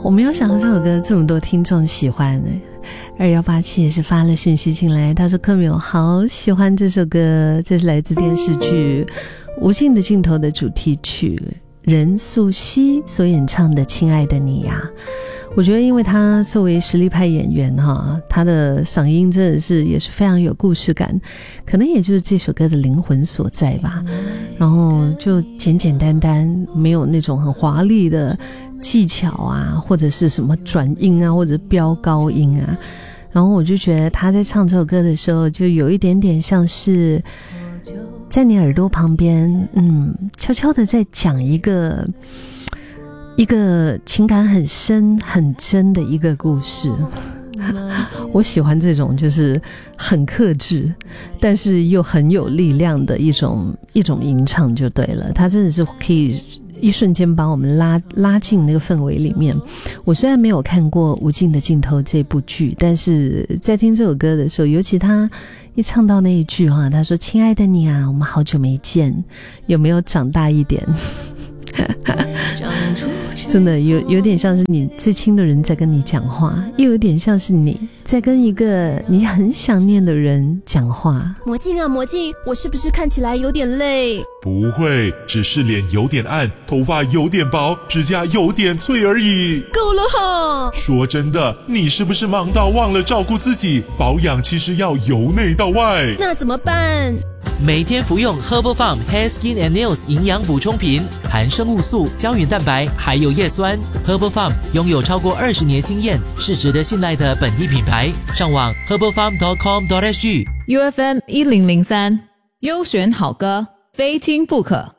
我没有想到这首歌这么多听众喜欢2187也是发了讯息进来，他说柯淼好喜欢这首歌，这是来自电视剧无尽的尽头的主题曲，任素汐所演唱的亲爱的你呀。我觉得因为他作为实力派演员他的嗓音真的是也是非常有故事感，可能也就是这首歌的灵魂所在吧。然后就简简单单，没有那种很华丽的技巧啊，或者是什么转音啊，或者飙高音啊。然后我就觉得他在唱这首歌的时候，就有一点点像是在你耳朵旁边悄悄的在讲一个情感很深很真的一个故事。我喜欢这种就是很克制但是又很有力量的一种吟唱就对了，它真的是可以一瞬间把我们拉进那个氛围里面。我虽然没有看过《无尽的尽头》这部剧，但是在听这首歌的时候，尤其他一唱到那一句他说亲爱的你啊，我们好久没见，有没有长大一点真的有点像是你最亲的人在跟你讲话，又有点像是你在跟一个你很想念的人讲话。 魔镜啊魔镜，我是不是看起来有点累？ 不会，只是脸有点暗，头发有点薄，指甲有点脆而已。 够了哈！ 说真的，你是不是忙到忘了照顾自己？保养其实要由内到外。 那怎么办？ 每天服用 Herbal Farm Hair Skin and Nails 营养补充品，含生物素、胶原蛋白，还有叶酸。Herbal Farm 拥有超过20年经验，是值得信赖的本地品牌。上网 herbalfarm.com.sg。 UFM 1003，优选好歌，非听不可。